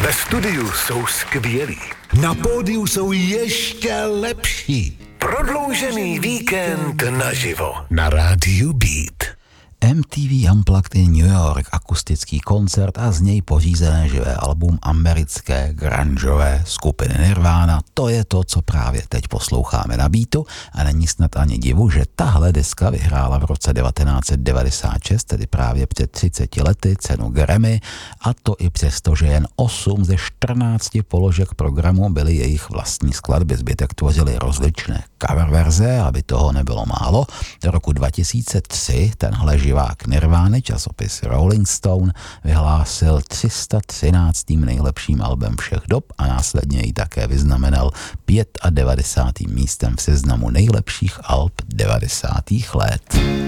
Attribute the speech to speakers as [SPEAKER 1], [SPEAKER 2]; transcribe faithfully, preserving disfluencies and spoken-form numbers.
[SPEAKER 1] Ve studiu jsou skvělí.
[SPEAKER 2] Na pódiu jsou ještě lepší.
[SPEAKER 1] Prodloužený víkend naživo na rádiu Beat.
[SPEAKER 3] M T V Unplugged in New York, akustický koncert a z něj pořízené živé album americké grungeové skupiny Nirvana. To je to, co právě teď posloucháme na Beatu a není snad ani divu, že tahle deska vyhrála v roce devatenáct set devadesát šest, tedy právě před třiceti lety, cenu Grammy, a to i přesto, že jen osm ze čtrnácti položek programu byly jejich vlastní skladby. Zbytek tvořily rozličné cover verze, aby toho nebylo málo. Do roku dva tisíce tři tenhle živák Nirvány, časopis Rolling Stone, vyhlásil tři sta třináctým nejlepším albem všech dob a následně ji také vyznamenal devadesátým pátým místem v seznamu nejlepších alb devadesátých let.